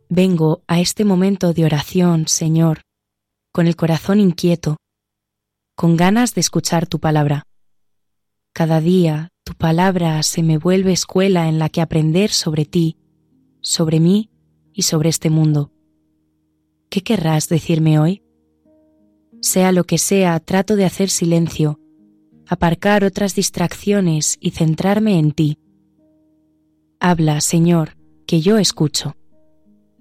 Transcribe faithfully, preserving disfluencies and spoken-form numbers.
Vengo a este momento de oración, Señor, con el corazón inquieto, con ganas de escuchar tu palabra. Cada día tu palabra se me vuelve escuela en la que aprender sobre ti, sobre mí y sobre este mundo. ¿Qué querrás decirme hoy? Sea lo que sea, trato de hacer silencio, aparcar otras distracciones y centrarme en ti. Habla, Señor, que yo escucho.